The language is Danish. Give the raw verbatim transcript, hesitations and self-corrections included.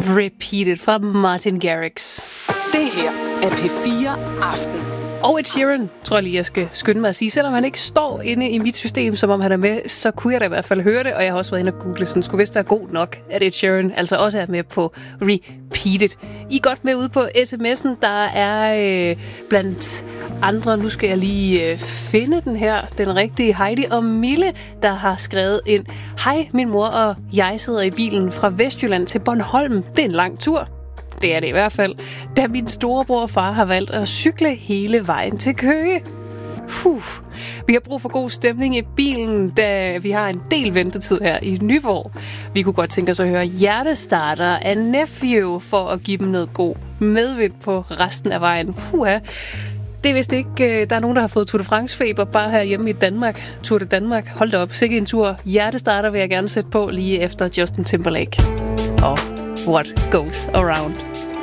Repeated fra Martin Garrix. Det her er P fire Aften. Og Ed Sheeran, tror jeg lige, jeg skal skynde mig at sige. Selvom han ikke står inde i mit system, som om han er med, så kunne jeg da i hvert fald høre det, og jeg har også været inde og google, så den skulle vist være god nok, at Ed Sheeran altså også er med på Repeated. I er godt med ude på sms'en, der er øh, blandt andre, nu skal jeg lige øh, finde den her, den rigtige Heidi og Mille, der har skrevet ind: Hej, min mor og jeg sidder i bilen fra Vestjylland til Bornholm. Det er en lang tur. Det er det i hvert fald, da min storebror og far har valgt at cykle hele vejen til Køge. Puh. Vi har brug for god stemning i bilen, da vi har en del ventetid her i Nyborg. Vi kunne godt tænke os at høre Hjertestarter af Nephew for at give dem noget god medvind på resten af vejen. Puha. Det er vist ikke, der er nogen, der har fået Tour de France-feber bare herhjemme i Danmark. Tour de Danmark. Hold da op, sikke en tur. Hjertestarter vil jeg gerne sætte på lige efter Justin Timberlake. Og What Goes Around.